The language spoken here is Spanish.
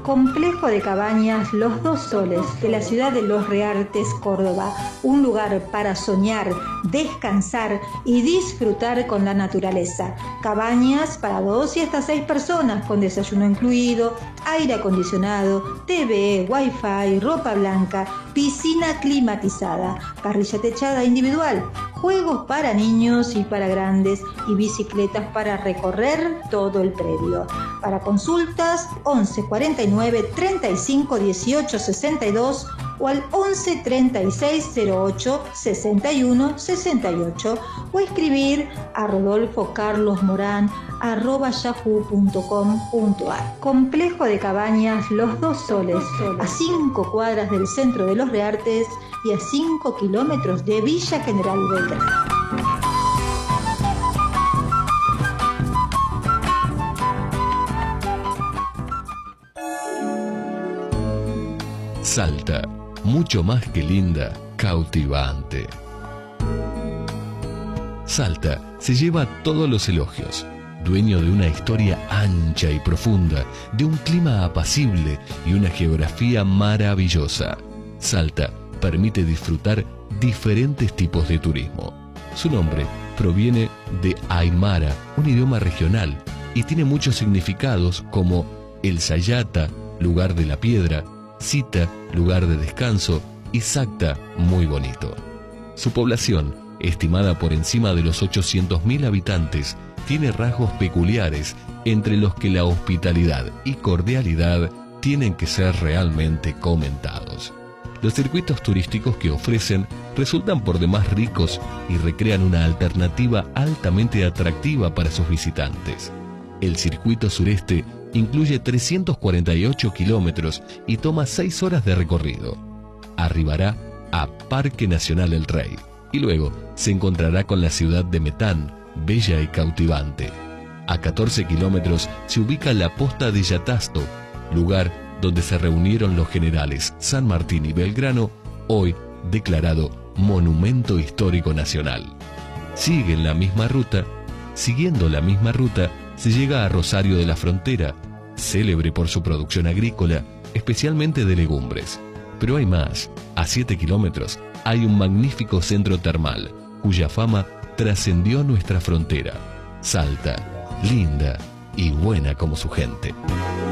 Complejo de Cabañas Los Dos Soles, de la ciudad de Los Reartes, Córdoba. Un lugar para soñar, descansar y disfrutar con la naturaleza. Cabañas para 2 y hasta 6 personas, con desayuno incluido, aire acondicionado, TV, wifi, ropa blanca, piscina climatizada, parrilla techada individual, juegos para niños y para grandes y bicicletas para recorrer todo el predio. Para consultas, 11 49 35 18 62 o al 11 36 08 61 68 o escribir a rodolfocarlosmoran@yahoo.com.ar. Complejo de Cabañas Los Dos Soles, a 5 cuadras del centro de Los Reartes y a 5 kilómetros de Villa General Belgrano. Salta, mucho más que linda, cautivante. Salta se lleva todos los elogios, dueño de una historia ancha y profunda, de un clima apacible y una geografía maravillosa. Salta permite disfrutar diferentes tipos de turismo. Su nombre proviene de Aymara, un idioma regional, y tiene muchos significados como el Sayata, lugar de la piedra, Sita, lugar de descanso, y Sacta, muy bonito. Su población, estimada por encima de los 800.000 habitantes, tiene rasgos peculiares, entre los que la hospitalidad y cordialidad tienen que ser realmente comentados. Los circuitos turísticos que ofrecen resultan por demás ricos y recrean una alternativa altamente atractiva para sus visitantes. El circuito sureste incluye 348 kilómetros y toma 6 horas de recorrido. Arribará a Parque Nacional El Rey y luego se encontrará con la ciudad de Metán, bella y cautivante. A 14 kilómetros se ubica la posta de Yatasto, lugar donde se reunieron los generales San Martín y Belgrano, hoy declarado Monumento Histórico Nacional. Siguiendo la misma ruta, se llega a Rosario de la Frontera, célebre por su producción agrícola, especialmente de legumbres. Pero hay más. A 7 kilómetros hay un magnífico centro termal, cuya fama trascendió nuestra frontera. Salta, linda y buena como su gente.